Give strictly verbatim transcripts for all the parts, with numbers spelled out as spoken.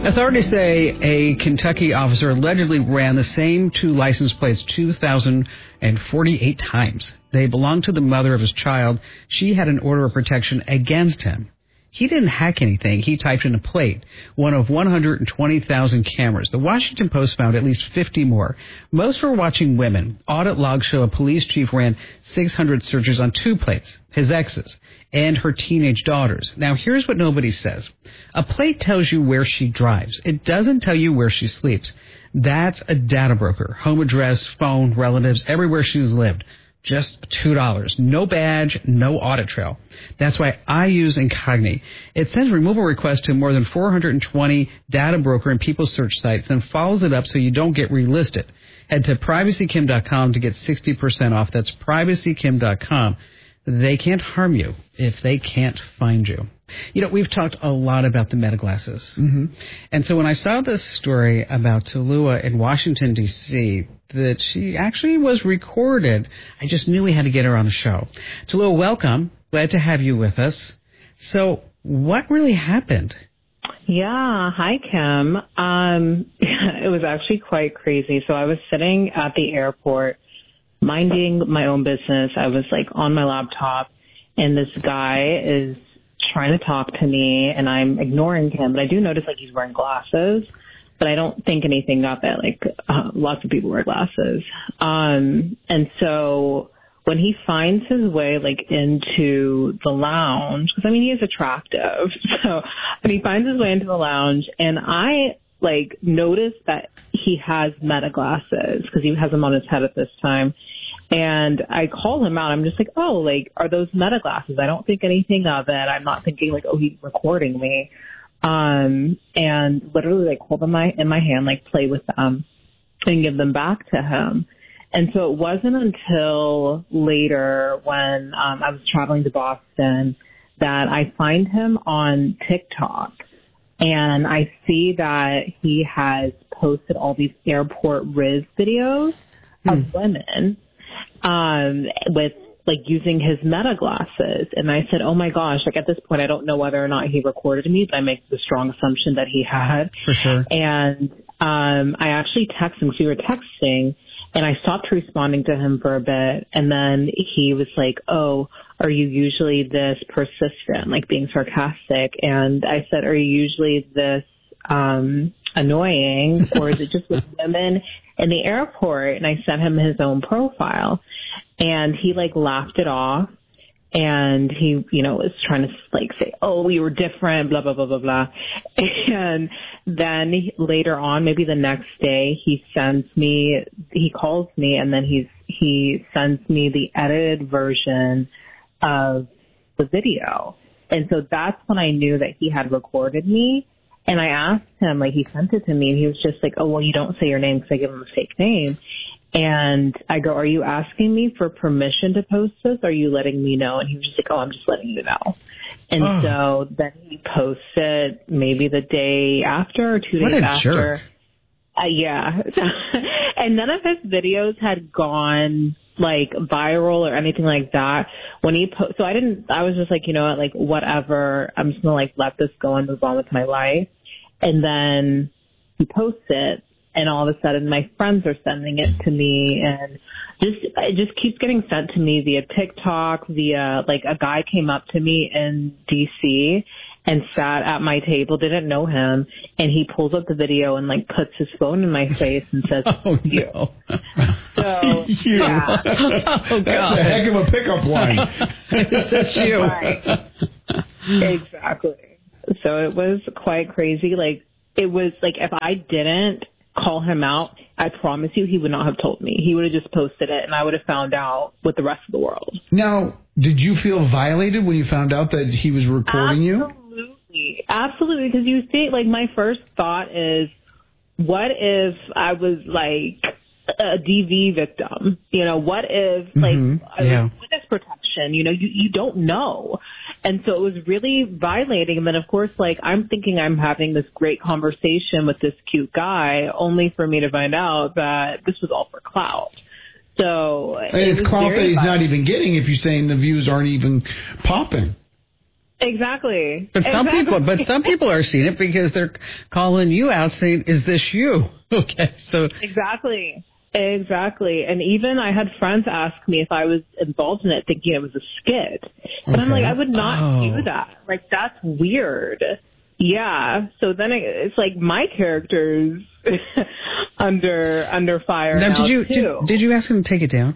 Authorities say a Kentucky officer allegedly ran the same two license plates two thousand forty-eight times. They belonged to the mother of his child. She had an order of protection against him. He didn't hack anything. He typed in a plate, one of one hundred twenty thousand cameras. The Washington Post found at least fifty more. Most were watching women. Audit logs show a police chief ran six hundred searches on two plates, his ex's, and her teenage daughters. Now, here's what nobody says. A plate tells you where she drives. It doesn't tell you where she sleeps. That's a data broker. Home address, phone, relatives, everywhere she's lived. Just two dollars. No badge, no audit trail. That's why I use Incogni. It sends removal requests to more than four hundred twenty data broker and people search sites, then follows it up so you don't get relisted. Head to privacy kim dot com to get sixty percent off. That's privacy kim dot com. They can't harm you if they can't find you. You know, we've talked a lot about the meta glasses. Mm-hmm. And so when I saw this story about Tallulah in Washington, D C, that she actually was recorded, I just knew we had to get her on the show. Tallulah, welcome. Glad to have you with us. So what really happened? Yeah. Hi, Kim. Um, it was actually quite crazy. So I was sitting at the airport minding my own business. I was like on my laptop and this guy is trying to talk to me and I'm ignoring him, but I do notice like he's wearing glasses, but I don't think anything of it. Like uh, lots of people wear glasses. Um, and so when he finds his way like into the lounge, because I mean, he is attractive. So when he finds his way into the lounge and I like notice that he has Meta glasses because he has them on his head at this time. And I call him out. I'm just like, oh, like, are those Meta glasses? I don't think anything of it. I'm not thinking like, oh, he's recording me. Um, and literally like hold them my, in my hand, like play with them and give them back to him. And so it wasn't until later when um, I was traveling to Boston that I find him on TikTok. And I see that he has posted all these airport Riz videos hmm. of women um, with like using his Meta glasses. And I said, oh my gosh, like at this point, I don't know whether or not he recorded me, but I make the strong assumption that he had. For sure. And um, I actually texted him. We were texting and I stopped responding to him for a bit. And then he was like, oh, are you usually this persistent, like being sarcastic? And I said, are you usually this um, annoying, or is it just with women in the airport? And I sent him his own profile, and he like laughed it off. And he, you know, was trying to like say, oh, we were different, blah, blah, blah, blah, blah. And then he, later on, maybe the next day, he sends me, he calls me, and then he's, he sends me the edited version of the video. And so that's when I knew that he had recorded me. And I asked him, like, he sent it to me, and he was just like, oh, well, you don't say your name because I give him a fake name. And I go, are you asking me for permission to post this? Or are you letting me know? And he was just like, oh, I'm just letting you know. And oh. so then he posted maybe the day after or two what days a after. Jerk. Uh, yeah. And none of his videos had gone like viral or anything like that. When he po- so I didn't, I was just like, you know what, like whatever, I'm just going to like let this go and move on with my life. And then he posts it. And all of a sudden, my friends are sending it to me, and just it just keeps getting sent to me via TikTok. Via like a guy came up to me in D C and sat at my table, didn't know him, and he pulls up the video and like puts his phone in my face and says, "Oh you." No. So you. Yeah. Oh God, that's a heck of a pickup line. That's you. Right. Exactly. So it was quite crazy. Like it was like if I didn't call him out, I promise you he would not have told me. He would have just posted it and I would have found out with the rest of the world. Now, did you feel violated when you found out that he was recording you? Absolutely. Absolutely. Because you think, like, my first thought is, what if I was, like, a D V victim? You know, what if, like, mm-hmm. I yeah. was witness protection? You know, you, you don't know. And so it was really violating. And then, of course, like, I'm thinking I'm having this great conversation with this cute guy, only for me to find out that this was all for clout. So and it's clout that he's violent. Not even getting if you're saying the views aren't even popping. Exactly. But some exactly. people, but some people are seeing it because they're calling you out saying, "Is this you?" Okay, so exactly, exactly. And even I had friends ask me if I was involved in it, thinking it was a skit. But okay. I'm like, I would not oh. do that. Like, that's weird. Yeah. So then it, it's like my character's under under fire now. now Did you too. did, did you ask him to take it down?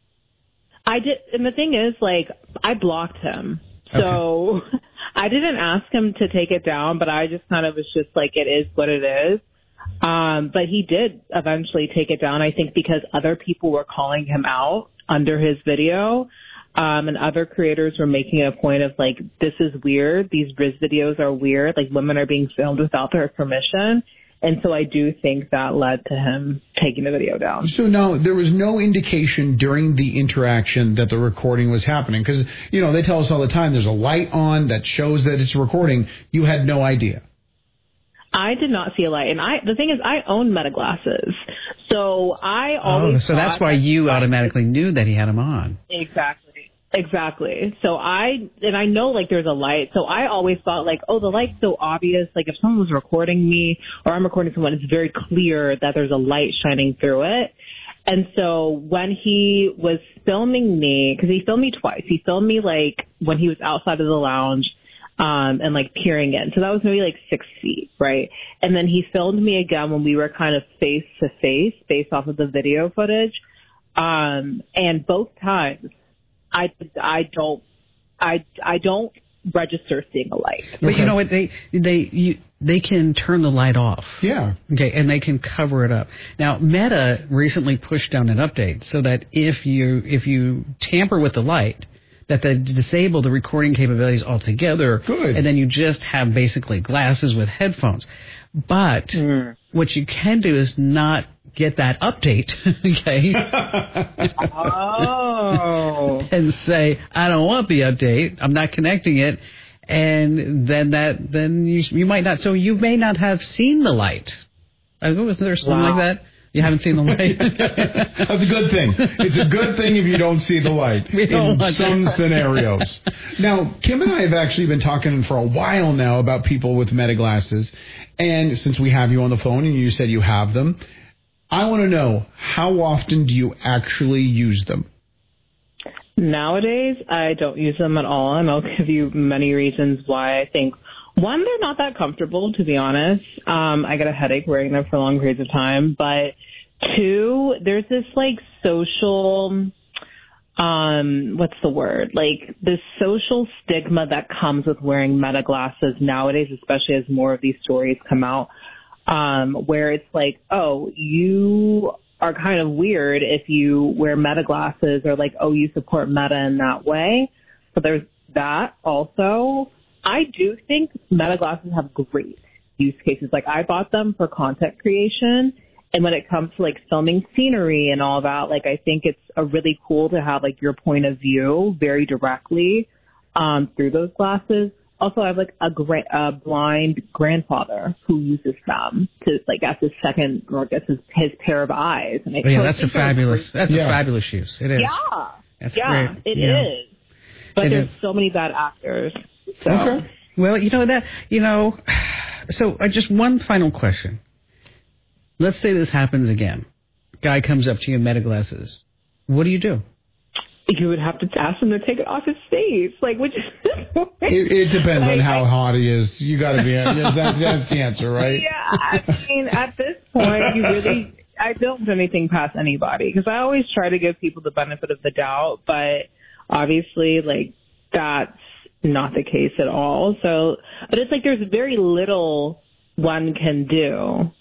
I did, and the thing is, like, I blocked him. So okay. I didn't ask him to take it down, but I just kind of was just like, it is what it is. Um, but he did eventually take it down, I think, because other people were calling him out under his video. Um, and other creators were making a point of, like, this is weird. These Riz videos are weird. Like, women are being filmed without their permission. And so I do think that led to him taking the video down. So now there was no indication during the interaction that the recording was happening? Because, you know, they tell us all the time there's a light on that shows that it's recording. You had no idea. I did not see a light. And I, the thing is, I own Meta glasses. So I always Oh, so that's why you automatically knew that he had them on. Exactly. Exactly. So I, and I know, like, there's a light. So I always thought, like, oh, the light's so obvious. Like, if someone was recording me or I'm recording someone, it's very clear that there's a light shining through it. And so when he was filming me, because he filmed me twice. He filmed me, like, when he was outside of the lounge um, and, like, peering in. So that was maybe, like, six feet, right? And then he filmed me again when we were kind of face to face based off of the video footage. Um, and both times, I, I don't I, I don't register seeing a light. But okay. You know what, they they you, they can turn the light off. Yeah. Okay, and they can cover it up. Now, Meta recently pushed down an update so that if you if you tamper with the light, that they disable the recording capabilities altogether. Good. And then you just have basically glasses with headphones. But mm. what you can do is not get that update, okay? oh. And say, I don't want the update. I'm not connecting it. And then that, then you, you might not, so you may not have seen the light. I go, isn't there something wow. like that? You haven't seen the light? That's a good thing. It's a good thing if you don't see the light we don't in some that. scenarios. Now, Kim and I have actually been talking for a while now about people with Meta glasses. And since we have you on the phone and you said you have them, I want to know, how often do you actually use them? Nowadays, I don't use them at all, and I'll give you many reasons why. I think, one, they're not that comfortable, to be honest. Um, I get a headache wearing them for long periods of time. But two, there's this, like, social, um, what's the word? Like, this social stigma that comes with wearing Meta glasses nowadays, especially as more of these stories come out, um, where it's like, oh, you are kind of weird if you wear Meta glasses, or like, oh, you support Meta in that way. So there's that also. I do think Meta glasses have great use cases. Like, I bought them for content creation. And when it comes to, like, filming scenery and all that, like, I think it's a really cool to have, like, your point of view very directly um, through those glasses. Also, I have, like, a, gra- a blind grandfather who uses them to, like, as his second, or I guess his, his pair of eyes. And I oh, yeah, that's a fabulous, that's yeah. a fabulous use. It is. Yeah. That's yeah, great. it yeah. is. But it there's is. so many bad actors. So. Okay. Well, you know that, you know, so uh, just one final question. Let's say this happens again. Guy comes up to you in Meta glasses. What do you do? You would have to ask him to take it off his face. Like, which it, it depends like, on how I, hot he is. You got to be. That, that's the answer, right? Yeah, I mean, at this point, you really. I don't do anything past anybody, because I always try to give people the benefit of the doubt, but obviously, like, that's not the case at all. So, but it's like there's very little one can do.